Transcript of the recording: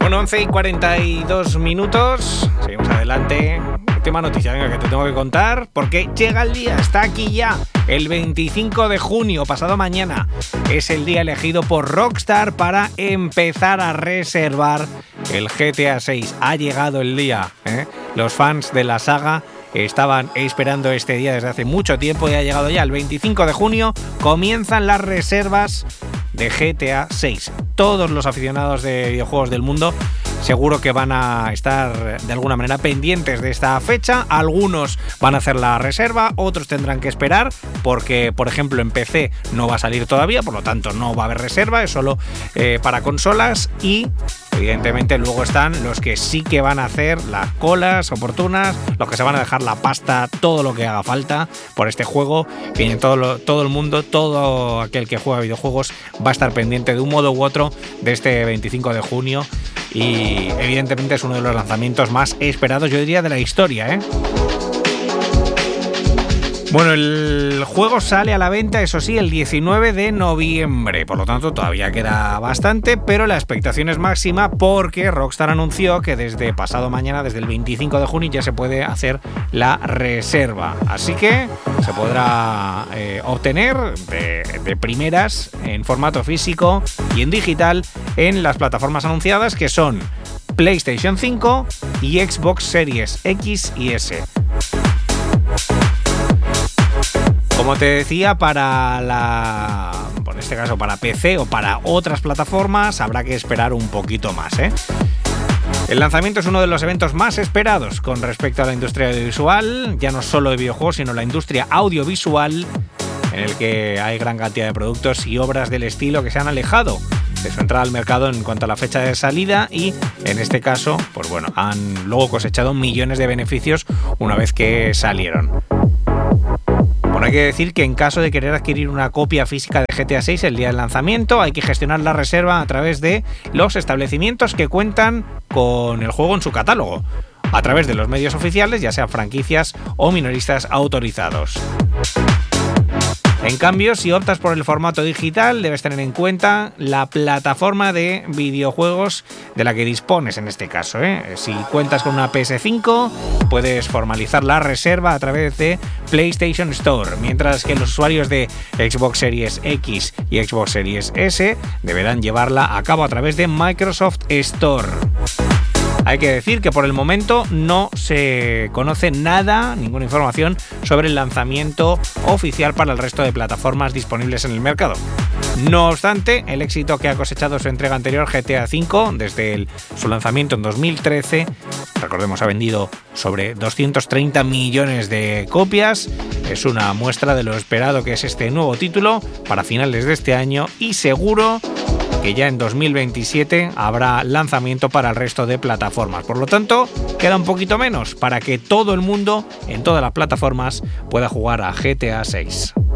Bueno, 11:42. Seguimos adelante. Última noticia, venga, que te tengo que contar, porque llega el día, está aquí ya. El 25 de junio, pasado mañana, es el día elegido por Rockstar para empezar a reservar el GTA 6. Ha llegado el día, ¿eh? Los fans de la saga estaban esperando este día desde hace mucho tiempo y ha llegado ya. El 25 de junio comienzan las reservas de GTA 6. Todos los aficionados de videojuegos del mundo seguro que van a estar de alguna manera pendientes de esta fecha. Algunos van a hacer la reserva, otros tendrán que esperar porque, por ejemplo, en PC no va a salir todavía, por lo tanto no va a haber reserva, es solo para consolas. Y evidentemente luego están los que sí que van a hacer las colas oportunas, los que se van a dejar la pasta, todo lo que haga falta por este juego. En todo el mundo, todo aquel que juega videojuegos va a estar pendiente de un modo u otro de este 25 de junio. Y evidentemente es uno de los lanzamientos más esperados, yo diría, de la historia, ¿eh? Bueno, el juego sale a la venta, eso sí, el 19 de noviembre, por lo tanto todavía queda bastante, pero la expectación es máxima porque Rockstar anunció que desde pasado mañana, desde el 25 de junio, ya se puede hacer la reserva. Así que se podrá obtener de primeras en formato físico y en digital en las plataformas anunciadas, que son PlayStation 5 y Xbox Series X y S. Como te decía, por este caso para PC o para otras plataformas habrá que esperar un poquito más, ¿eh? El lanzamiento es uno de los eventos más esperados con respecto a la industria audiovisual, ya no solo de videojuegos, sino la industria audiovisual, en el que hay gran cantidad de productos y obras del estilo que se han alejado de su entrada al mercado en cuanto a la fecha de salida y, en este caso, pues bueno, han luego cosechado millones de beneficios una vez que salieron. Bueno, hay que decir que en caso de querer adquirir una copia física de GTA 6 el día del lanzamiento, hay que gestionar la reserva a través de los establecimientos que cuentan con el juego en su catálogo, a través de los medios oficiales, ya sean franquicias o minoristas autorizados. En cambio, si optas por el formato digital, debes tener en cuenta la plataforma de videojuegos de la que dispones en este caso, ¿eh? Si cuentas con una PS5, puedes formalizar la reserva a través de PlayStation Store, mientras que los usuarios de Xbox Series X y Xbox Series S deberán llevarla a cabo a través de Microsoft Store. Hay que decir que por el momento no se conoce nada, ninguna información sobre el lanzamiento oficial para el resto de plataformas disponibles en el mercado. No obstante, el éxito que ha cosechado su entrega anterior, GTA V, desde su lanzamiento en 2013, recordemos, ha vendido sobre 230 millones de copias, es una muestra de lo esperado que es este nuevo título para finales de este año, y seguro que ya en 2027 habrá lanzamiento para el resto de plataformas. Por lo tanto, queda un poquito menos para que todo el mundo en todas las plataformas pueda jugar a GTA 6.